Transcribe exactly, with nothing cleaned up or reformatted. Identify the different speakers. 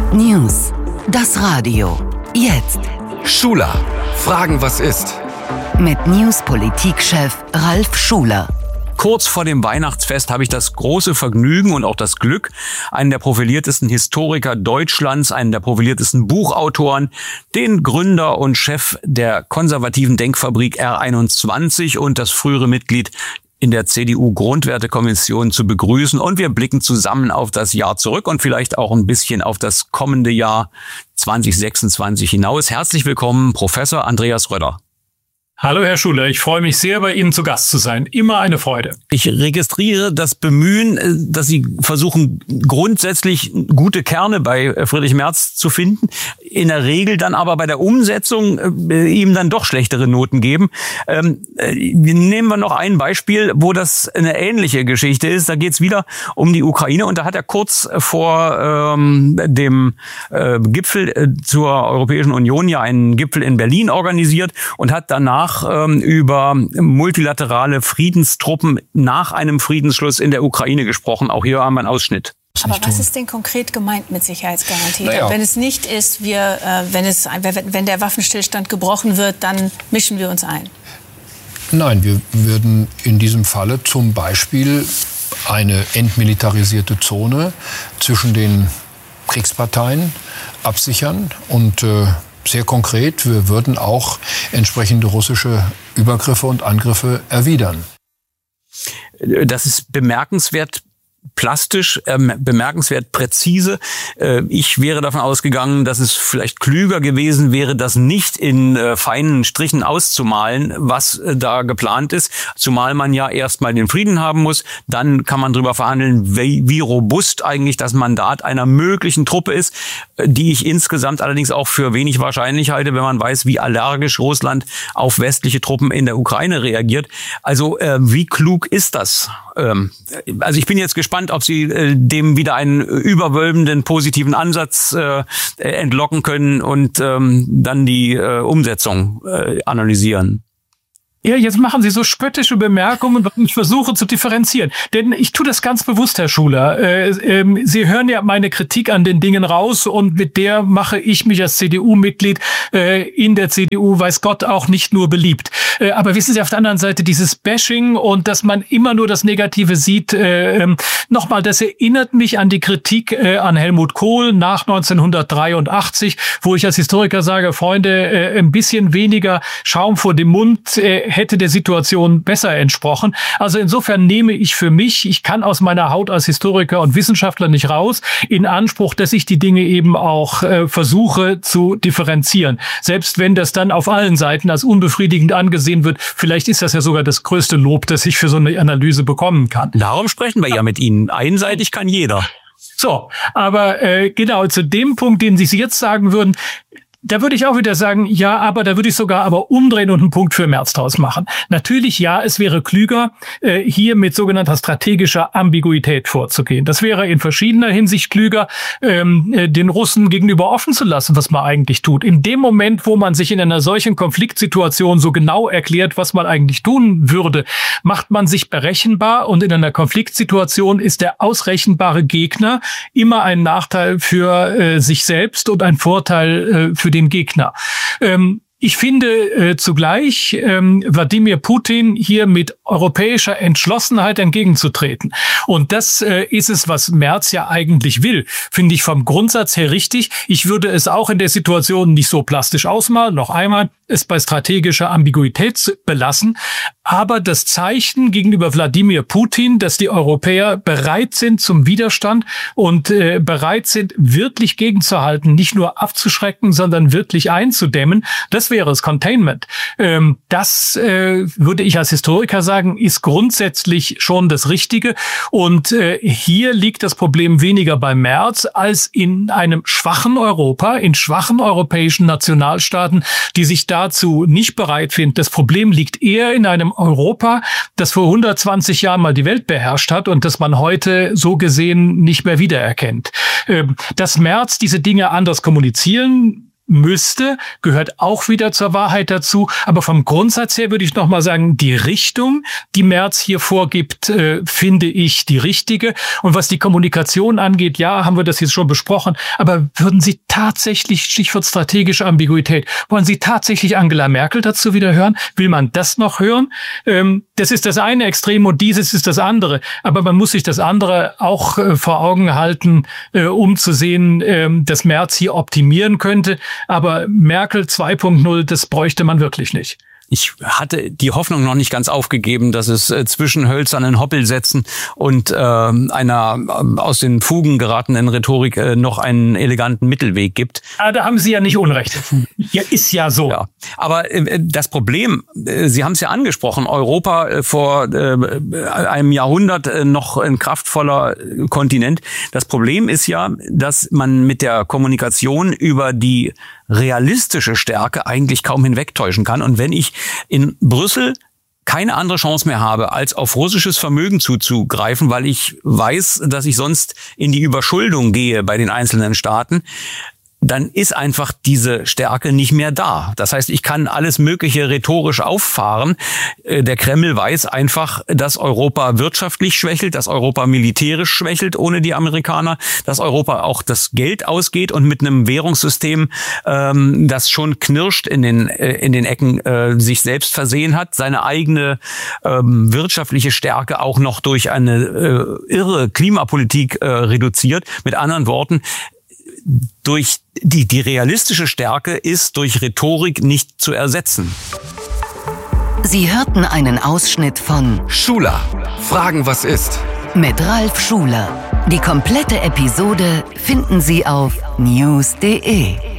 Speaker 1: News. Das Radio. Jetzt.
Speaker 2: Schuler. Fragen, was ist?
Speaker 1: Mit News-Politikchef Ralf Schuler.
Speaker 3: Kurz vor dem Weihnachtsfest habe ich das große Vergnügen und auch das Glück, einen der profiliertesten Historiker Deutschlands, einen der profiliertesten Buchautoren, den Gründer und Chef der konservativen Denkfabrik R einundzwanzig und das frühere Mitglied in der C D U-Grundwertekommission zu begrüßen. Und wir blicken zusammen auf das Jahr zurück und vielleicht auch ein bisschen auf das kommende Jahr zwanzig sechsundzwanzig hinaus. Herzlich willkommen, Professor Andreas Röder.
Speaker 4: Hallo Herr Schuler, ich freue mich sehr, bei Ihnen zu Gast zu sein. Immer eine Freude.
Speaker 3: Ich registriere das Bemühen, dass Sie versuchen, grundsätzlich gute Kerne bei Friedrich Merz zu finden, in der Regel dann aber bei der Umsetzung äh, ihm dann doch schlechtere Noten geben. Ähm, äh, nehmen wir noch ein Beispiel, wo das eine ähnliche Geschichte ist. Da geht es wieder um die Ukraine und da hat er kurz vor ähm, dem äh, Gipfel äh, zur Europäischen Union ja einen Gipfel in Berlin organisiert und hat danach über multilaterale Friedenstruppen nach einem Friedensschluss in der Ukraine gesprochen. Auch hier haben wir einen Ausschnitt.
Speaker 5: Aber was ist denn konkret gemeint mit Sicherheitsgarantie?
Speaker 2: Naja.
Speaker 5: Wenn es nicht ist, wir, äh, wenn, es, wenn der Waffenstillstand gebrochen wird, dann mischen wir uns ein.
Speaker 6: Nein, wir würden in diesem Falle zum Beispiel eine entmilitarisierte Zone zwischen den Kriegsparteien absichern und äh, sehr konkret, wir würden auch entsprechende russische Übergriffe und Angriffe erwidern.
Speaker 3: Das ist bemerkenswert plastisch, ähm, bemerkenswert präzise. Äh, ich wäre davon ausgegangen, dass es vielleicht klüger gewesen wäre, das nicht in äh, feinen Strichen auszumalen, was äh, da geplant ist. Zumal man ja erstmal den Frieden haben muss. Dann kann man darüber verhandeln, wie, wie robust eigentlich das Mandat einer möglichen Truppe ist, äh, die ich insgesamt allerdings auch für wenig wahrscheinlich halte, wenn man weiß, wie allergisch Russland auf westliche Truppen in der Ukraine reagiert. Also äh, wie klug ist das? Ähm, also ich bin jetzt gespannt, ob Sie äh, dem wieder einen überwölbenden positiven Ansatz äh, entlocken können und ähm, dann die äh, Umsetzung äh, analysieren.
Speaker 4: Ja, jetzt machen Sie so spöttische Bemerkungen, was ich versuche zu differenzieren. Denn ich tue das ganz bewusst, Herr Schuler. Äh, äh, Sie hören ja meine Kritik an den Dingen raus und mit der mache ich mich als C D U-Mitglied äh, in der C D U, weiß Gott, auch nicht nur beliebt. Äh, aber wissen Sie, auf der anderen Seite dieses Bashing und dass man immer nur das Negative sieht, äh, äh, nochmal, das erinnert mich an die Kritik äh, an Helmut Kohl nach neunzehnhundertdreiundachtzig, wo ich als Historiker sage, Freunde, äh, ein bisschen weniger Schaum vor dem Mund äh, hätte der Situation besser entsprochen. Also insofern nehme ich für mich, ich kann aus meiner Haut als Historiker und Wissenschaftler nicht raus, in Anspruch, dass ich die Dinge eben auch äh, versuche zu differenzieren. Selbst wenn das dann auf allen Seiten als unbefriedigend angesehen wird, vielleicht ist das ja sogar das größte Lob, das ich für so eine Analyse bekommen kann.
Speaker 3: Darum sprechen wir ja mit Ihnen. Einseitig kann jeder.
Speaker 4: So, aber äh, genau zu dem Punkt, den Sie jetzt sagen würden, da würde ich auch wieder sagen, ja, aber da würde ich sogar aber umdrehen und einen Punkt für Merz draus machen. Natürlich, ja, es wäre klüger, äh, hier mit sogenannter strategischer Ambiguität vorzugehen. Das wäre in verschiedener Hinsicht klüger, ähm, äh, den Russen gegenüber offen zu lassen, was man eigentlich tut. In dem Moment, wo man sich in einer solchen Konfliktsituation so genau erklärt, was man eigentlich tun würde, macht man sich berechenbar und in einer Konfliktsituation ist der ausrechenbare Gegner immer ein Nachteil für äh, sich selbst und ein Vorteil äh, für den Gegner. Ähm, ich finde äh, zugleich, ähm, Wladimir Putin hier mit europäischer Entschlossenheit entgegenzutreten. Und das äh, ist es, was Merz ja eigentlich will. Finde ich vom Grundsatz her richtig. Ich würde es auch in der Situation nicht so plastisch ausmalen. Noch einmal, es bei strategischer Ambiguität belassen. Aber das Zeichen gegenüber Wladimir Putin, dass die Europäer bereit sind zum Widerstand und äh, bereit sind, wirklich gegenzuhalten, nicht nur abzuschrecken, sondern wirklich einzudämmen, das wäre es Containment. Ähm, das äh, würde ich als Historiker sagen, ist grundsätzlich schon das Richtige. Und äh, hier liegt das Problem weniger bei Merz als in einem schwachen Europa, in schwachen europäischen Nationalstaaten, die sich dazu nicht bereit finden. Das Problem liegt eher in einem Europa, das vor hundertzwanzig Jahren mal die Welt beherrscht hat und das man heute so gesehen nicht mehr wiedererkennt. Dass Merz diese Dinge anders kommunizieren müsste, gehört auch wieder zur Wahrheit dazu. Aber vom Grundsatz her würde ich noch mal sagen, die Richtung, die Merz hier vorgibt, äh, finde ich die richtige. Und was die Kommunikation angeht, ja, haben wir das jetzt schon besprochen. Aber würden Sie tatsächlich, Stichwort strategische Ambiguität, wollen Sie tatsächlich Angela Merkel dazu wieder hören? Will man das noch hören? Ähm, das ist das eine Extrem und dieses ist das andere. Aber man muss sich das andere auch äh, vor Augen halten, äh, um zu sehen, äh, dass Merz hier optimieren könnte. Aber Merkel zwei Punkt null, das bräuchte man wirklich nicht.
Speaker 3: Ich hatte die Hoffnung noch nicht ganz aufgegeben, dass es äh, zwischen hölzernen Hoppelsätzen und äh, einer äh, aus den Fugen geratenen Rhetorik äh, noch einen eleganten Mittelweg gibt.
Speaker 4: Ah, da haben Sie ja nicht Unrecht. Ja, ist ja so.
Speaker 3: Ja. Aber äh, das Problem, äh, Sie haben es ja angesprochen, Europa äh, vor äh, einem Jahrhundert äh, noch ein kraftvoller Kontinent. Das Problem ist ja, dass man mit der Kommunikation über die realistische Stärke eigentlich kaum hinwegtäuschen kann. Und wenn ich in Brüssel keine andere Chance mehr habe, als auf russisches Vermögen zuzugreifen, weil ich weiß, dass ich sonst in die Überschuldung gehe bei den einzelnen Staaten, dann ist einfach diese Stärke nicht mehr da. Das heißt, ich kann alles Mögliche rhetorisch auffahren. Der Kreml weiß einfach, dass Europa wirtschaftlich schwächelt, dass Europa militärisch schwächelt ohne die Amerikaner, dass Europa auch das Geld ausgeht und mit einem Währungssystem, ähm, das schon knirscht in den äh, in den Ecken, äh, sich selbst versehen hat, seine eigene ähm, wirtschaftliche Stärke auch noch durch eine äh, irre Klimapolitik äh, reduziert. Mit anderen Worten, durch die, die realistische Stärke ist durch Rhetorik nicht zu ersetzen.
Speaker 1: Sie hörten einen Ausschnitt von
Speaker 2: Schuler, Fragen, was ist?
Speaker 1: Mit Ralf Schuler. Die komplette Episode finden Sie auf news punkt de.